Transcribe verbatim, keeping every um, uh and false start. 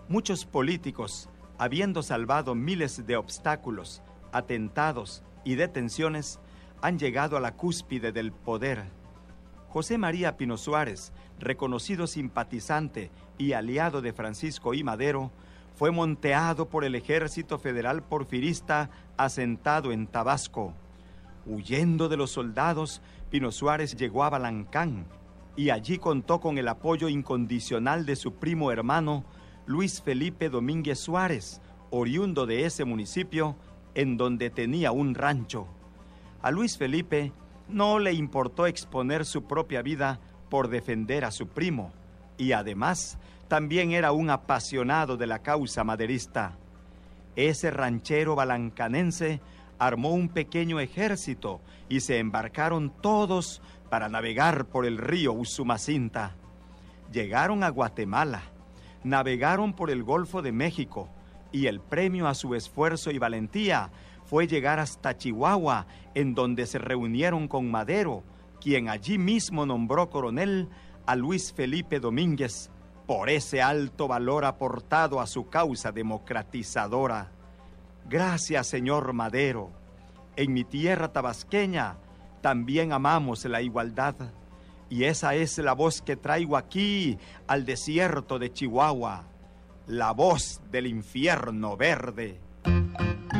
Muchos políticos, habiendo salvado miles de obstáculos, atentados y detenciones, han llegado a la cúspide del poder. José María Pino Suárez, reconocido simpatizante y aliado de Francisco I. Madero, fue monteado por el ejército federal porfirista asentado en Tabasco. Huyendo de los soldados, Pino Suárez llegó a Balancán y allí contó con el apoyo incondicional de su primo hermano Luis Felipe Domínguez Suárez, oriundo de ese municipio en donde tenía un rancho. A Luis Felipe no le importó exponer su propia vida por defender a su primo, y además también era un apasionado de la causa maderista. Ese ranchero balancanense armó un pequeño ejército y se embarcaron todos para navegar por el río Usumacinta. Llegaron a Guatemala, navegaron por el Golfo de México, y el premio a su esfuerzo y valentía fue llegar hasta Chihuahua, en donde se reunieron con Madero, quien allí mismo nombró coronel a Luis Felipe Domínguez por ese alto valor aportado a su causa democratizadora. Gracias, señor Madero. En mi tierra tabasqueña también amamos la igualdad, y esa es la voz que traigo aquí al desierto de Chihuahua, la voz del infierno verde.